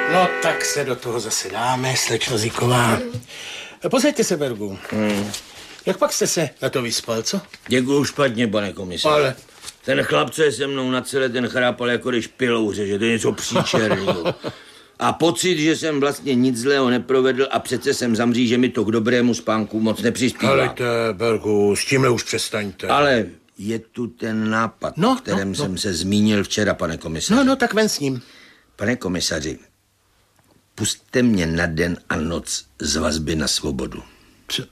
No tak se do toho zase dáme, slečno Ziková. Posaďte se, Bergu. Jak pak jste se na to vyspal, co? Děkuju špatně, pane komisaři. Ale... Ten chlap, co je se mnou na celé, ten chrápal, jako když pilouře, že to je něco příčerného. A pocit, že jsem vlastně nic zlého neprovedl a přece jsem zamří, že mi to k dobrému spánku moc nepřispívá. Ale Bergu, s tímhle už přestaňte. Ale je tu ten nápad, o kterém jsem se zmínil včera, pane komisaři. No, tak ven s ním. Pane komisaři, pusťte mě na den a noc z vazby na svobodu. Co?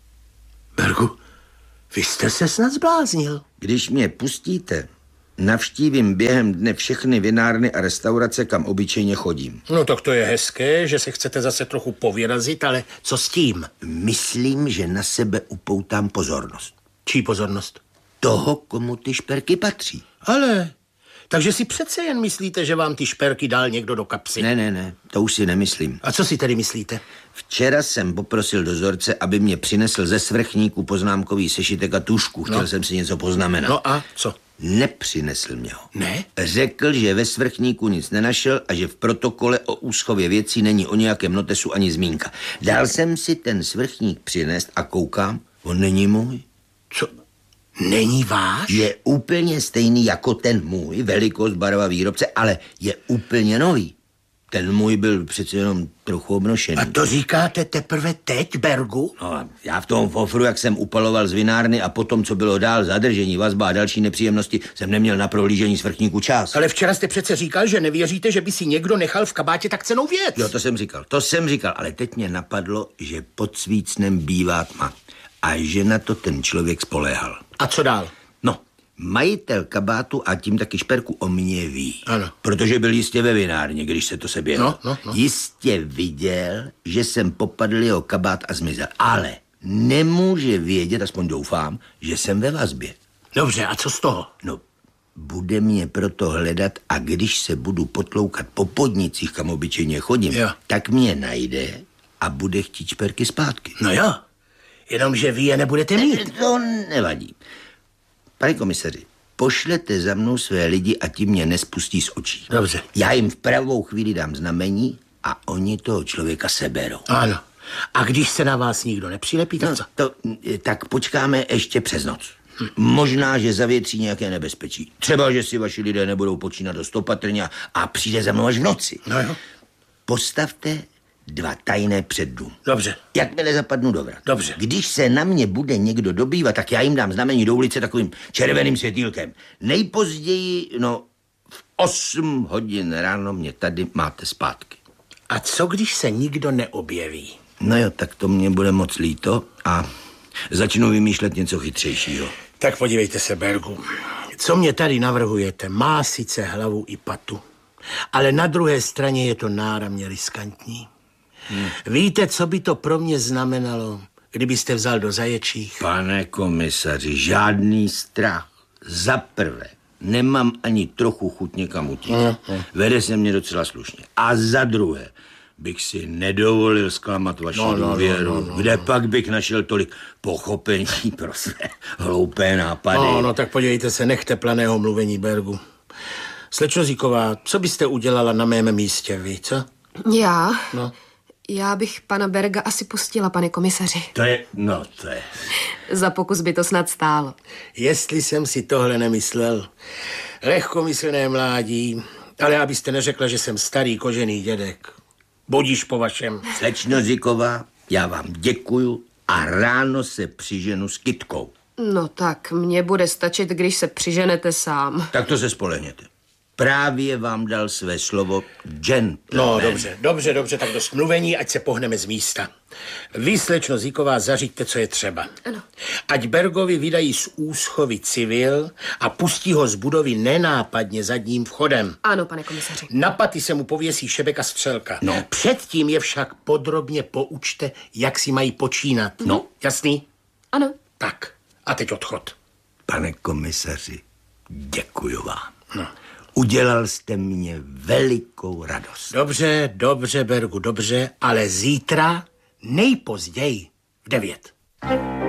Bergu, vy jste se snad zbláznil. Když mě pustíte, navštívím během dne všechny vinárny a restaurace, kam obyčejně chodím. No tak to je hezké, že se chcete zase trochu povyrazit, ale co s tím? Myslím, že na sebe upoutám pozornost. Čí pozornost? Toho, komu ty šperky patří. Ale, takže si přece jen myslíte, že vám ty šperky dal někdo do kapsy? Ne, to už si nemyslím. A co si tedy myslíte? Včera jsem poprosil dozorce, aby mě přinesl ze svrchníku poznámkový sešitek a tušku. Chtěl jsem si něco poznamenat. No a co? Nepřinesl mě ho. Ne? Řekl, že ve svrchníku nic nenašel a že v protokole o úschově věcí není o nějakém notesu ani zmínka. Dal jsem si ten svrchník přinést a koukám, on není můj. Co? Není váš? Je úplně stejný jako ten můj, velikost, barva, výrobce, ale je úplně nový. Ten můj byl přece jenom trochu obnošený. A to říkáte teprve teď, Bergu? No, já v tom fofru, jak jsem upaloval z vinárny a potom, co bylo dál, zadržení, vazba a další nepříjemnosti, jsem neměl na prohlížení svrchníku čas. Ale včera jste přece říkal, že nevěříte, že by si někdo nechal v kabátě tak cennou věc. Jo, to jsem říkal, ale teď mě napadlo, že pod svícnem bývá tma a že na to ten člověk spoléhal. A co dál? No, majitel kabátu a tím taky šperku o mě ví. Ano. Protože byl jistě ve vinárně, když se to seběhl. No. Jistě viděl, že jsem popadl jeho kabát a zmizel. Ale nemůže vědět, aspoň doufám, že jsem ve vazbě. Dobře, a co z toho? No, bude mě proto hledat a když se budu potloukat po podnicích, kam obyčejně chodím, tak mě najde a bude chtít šperky zpátky. No jo, jenomže vy je nebudete mít. To nevadí. Pane komisaři, pošlete za mnou své lidi a ti mě nespustí z očí. Dobře. Já jim v pravou chvíli dám znamení a oni toho člověka seberou. Ano. A když se na vás nikdo nepřilepí, tak co? Tak počkáme ještě přes noc. Možná, že zavětří nějaké nebezpečí. Třeba, že si vaši lidé nebudou počínat dost opatrně a přijde za mnou až v noci. No jo. Postavte 2 tajné před dům. Dobře. Jakmile zapadnu do vrat. Dobře. Když se na mě bude někdo dobývat, tak já jim dám znamení do ulice takovým červeným světýlkem. Nejpozději, v 8 hodin ráno mě tady máte zpátky. A co, když se nikdo neobjeví? No jo, tak to mě bude moc líto a začnu vymýšlet něco chytřejšího. Tak podívejte se, Bergu. Co mě tady navrhujete, má sice hlavu i patu, ale na druhé straně je to náramně riskantní. Víte, co by to pro mě znamenalo, kdybyste vzal do zaječích? Pane komisaři, žádný strach. Za prvé, nemám ani trochu chuť někam utíct. Vede se mě docela slušně. A za druhé, bych si nedovolil zklamat vaši důvěru. Kde pak bych našel tolik pochopení pro své hloupé nápady? No, tak podívejte se, nechte planého mluvení, Bergu. Slečno Ziková, co byste udělala na mém místě, vy, co? Já? No. Já bych pana Berga asi pustila, pane komisaři. To je... Za pokus by to snad stálo. Jestli jsem si tohle nemyslel. Lehkomyslné mládí, ale abyste neřekla, že jsem starý kožený dědek. Budíš po vašem. Slečno Ziková, já vám děkuju a ráno se přiženu s kytkou. No tak, mně bude stačit, když se přiženete sám. Tak to se spolehněte. Právě vám dal své slovo gentleman. No, dobře, tak dost mluvení, ať se pohneme z místa. Vy, slečno Ziková, zařiďte, co je třeba. Ano. Ať Bergovi vydají z úschovy civil a pustí ho z budovy nenápadně zadním vchodem. Ano, pane komisaři. Na paty se mu pověsí šebek a střelka. No. Předtím je však podrobně poučte, jak si mají počínat. No. Jasný? Ano. Tak, a teď odchod. Pane komisaři, děkuju vám. No. Udělal jste mě velikou radost. Dobře, Bergu, dobře, ale zítra nejpozději v 9.